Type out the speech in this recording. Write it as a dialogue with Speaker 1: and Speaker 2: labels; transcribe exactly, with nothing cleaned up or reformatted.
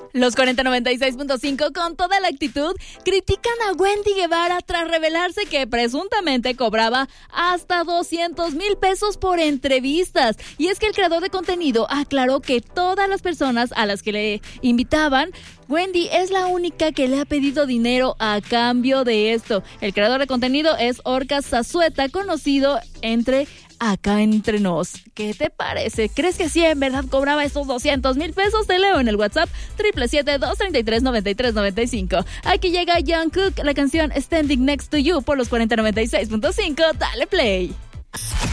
Speaker 1: Los cuarenta noventa y seis punto cinco con toda la actitud critican a Wendy Guevara tras revelarse que presuntamente cobraba hasta doscientos mil pesos por entrevistas. Y es que el creador de contenido aclaró que todas las personas a las que le invitaban, Wendy es la única que le ha pedido dinero a cambio de esto. El creador de contenido es Orcas Zazueta, conocido entre Acá Entre Nos. ¿Qué te parece? ¿Crees que sí en verdad cobraba esos doscientos mil pesos? Te leo en el WhatsApp siete siete siete, dos tres tres, nueve tres nueve cinco. Aquí llega Jungkook, la canción Standing Next to You por los cuarenta noventa y seis punto cinco. Dale play.